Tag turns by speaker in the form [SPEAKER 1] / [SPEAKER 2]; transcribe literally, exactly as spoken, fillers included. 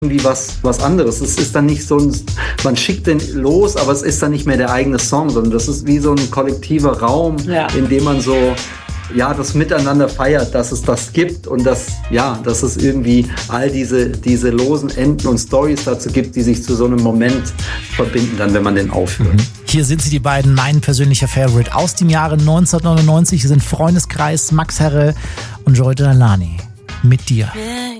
[SPEAKER 1] irgendwie was, was anderes. Es ist dann nicht so ein, man schickt den los, aber es ist dann nicht mehr der eigene Song, sondern das ist wie so ein kollektiver Raum, ja. in dem man so, ja, das miteinander feiert, dass es das gibt und dass, ja, dass es irgendwie all diese, diese losen Enden und Storys dazu gibt, die sich zu so einem Moment verbinden, dann, wenn man den aufhört. Mhm.
[SPEAKER 2] Hier sind sie, die beiden, mein persönlicher Favorite aus dem Jahre neunzehnhundertneunundneunzig. Hier sind Freundeskreis Max Herre und Joy Delalaney mit dir.